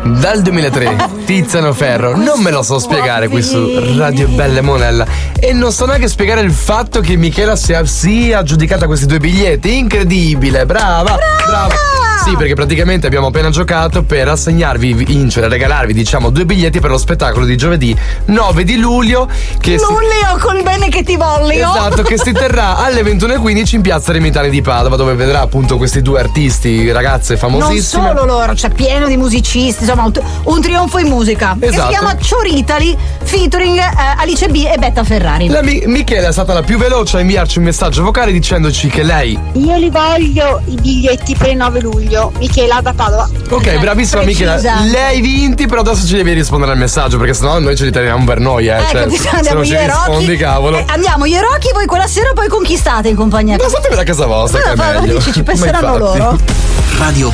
Dal 2003 Tiziano Ferro, non me lo so spiegare qui su Radio Belle Monella. E non so neanche spiegare il fatto che Michela sia aggiudicata questi 2 biglietti. Incredibile, brava. Sì, perché praticamente abbiamo appena giocato per assegnarvi, vincere, regalarvi, diciamo, 2 biglietti per lo spettacolo di giovedì 9 di luglio. Luglio, col bene che ti voglio. Esatto, che si terrà alle 21:15 in piazza Remitani di Padova, dove vedrà appunto questi 2 artisti, ragazze famosissime. Non solo loro, c'è pieno di musicisti, insomma, un trionfo in musica. Esatto. Che si chiama Cioritali, featuring Alice B e Betta Ferrari. La Michela è stata la più veloce a inviarci un messaggio vocale dicendoci che lei... Io li voglio i biglietti per il 9 luglio. Michela da Padova. Ok, bravissima Precisa. Michela. Lei hai vinti, però adesso ci devi rispondere al messaggio, perché sennò noi ce li teniamo per noi, Ecco, se non ci rispondi, cavolo. Andiamo io e Rocky, voi quella sera poi conquistate in compagnia. Ma statevela a casa vostra, che è meglio. Dici, ci Ma penseranno infatti. loro. Radio